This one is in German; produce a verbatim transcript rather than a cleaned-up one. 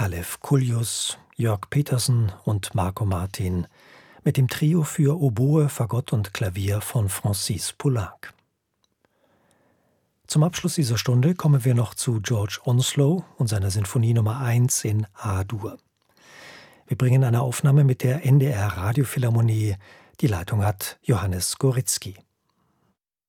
Kalev Kullius, Jörg Petersen und Marco Martin mit dem Trio für Oboe, Fagott und Klavier von Francis Poulenc. Zum Abschluss dieser Stunde kommen wir noch zu George Onslow und seiner Sinfonie Nummer eins in A-Dur. Wir bringen eine Aufnahme mit der N D R Radiophilharmonie. Die Leitung hat Johannes Goritzky.